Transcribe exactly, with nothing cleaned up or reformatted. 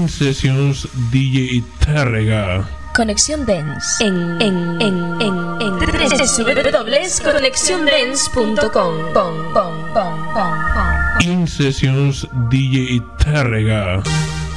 In Sessions D J Tárrega. Conexión Dance en en en en en doble u doble u doble u punto conexión dance punto com. In Sessions D J Tárrega.